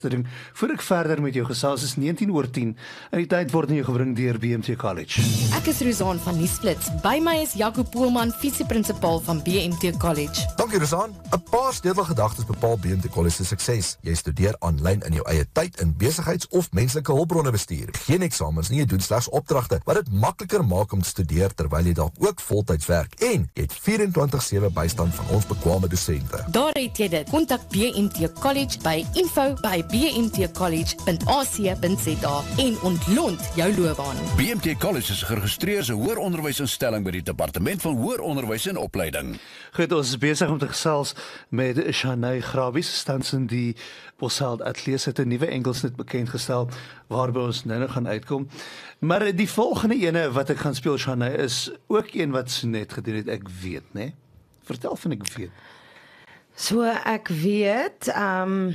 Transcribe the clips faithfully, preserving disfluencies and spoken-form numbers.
Voor ek verder met jou gesels is negentien oor tien en die tyd word aan jou gebring deur B M T College. Ek is Rosaan van Nuusflits. By my is Jaco Poelman, visieprinsipal van B M T College. Dankie Rosaan. 'n Paar sleutelgedagtes bepaal B M T College se sukses. Jy studeer aanlyn in jou eie tyd in besigheids- of menslike hulpbronne bestuur. Geen eksamens nie, jy doen slegs opdragte, wat dit makliker maak om te studeer terwyl jy dalk ook voltyds werk. En jy het vyf en twintig sewe bystand van ons bekwame dosente. Daar het jy dit. Kontak B M T College by info by b m t college punt a c punt z a en ontlont jou loopbaan. B M T College is geregistreerde hoëronderwysinstelling by die Departement van Hoër Onderwys en Opleiding. Goed, ons is besig om te gesels met Shanay Grabies, tans in die Bosveld Atlees het 'n nuwe Engelsnit bekend gestel waarby ons nou nog gaan uitkom. Maar die volgende ene wat ek gaan speel, Shanay, is ook een wat so net gedoen het, ek weet, né? Nee? Vertel van ek weet. So ek weet, ehm um,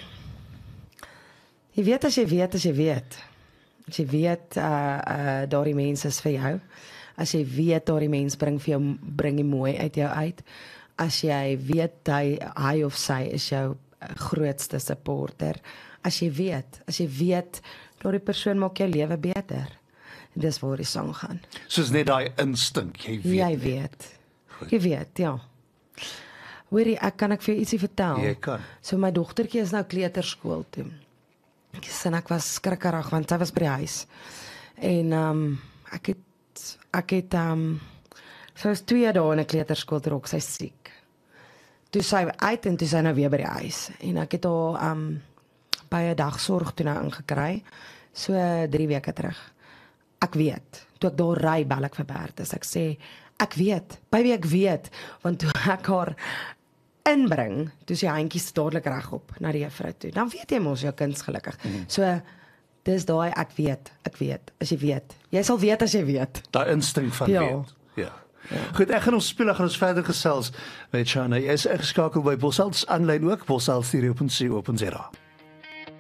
jy weet as jy weet as jy weet. As jy weet uh uh daardie mense is vir jou. As jy weet daardie mens bring vir jou bring die mooi uit jou uit. As jy weet hy hy of sy is jou grootste supporter. As jy weet, as jy weet daardie persoon maak jou lewe beter. En dis waar die sang gaan. Soos net daai instink, jy weet. Jy weet. Goed. Jy weet, ja. Hoorie, ek kan ek vir jou ietsie vertel? Jy kan. So my dogtertjie is nou kleuterskool toe. En ek was skrikkerig want sy was by die huis. En um, ek het ek het um, sy was twee dae in 'n kleuterskool toe ook sy siek. Toe sy uit en toe sy nou weer by die huis. En ek het haar um, by 'n dagsorg toe nou ingekry. So drie weke terug. Ek weet, toe ek daar ry bel ek vir Bertus. Ek sê ek weet, baby ek weet, want toe ek haar inbring, toe sy handjies dadelik regop na die juffrou toe. Dan weet jy mos jou kind's gelukkig. Mm. So dis daai ek weet, ek weet, as jy weet. Jy sal weet as jy weet. Daai instink van ja. weet. Ja. Ja. Goed, ek gaan ons speel, gaan ons verder gesels met Shanay. Jy is ingeskakel by Bosveld aanlyn ook, bosveld stereo punt co punt za.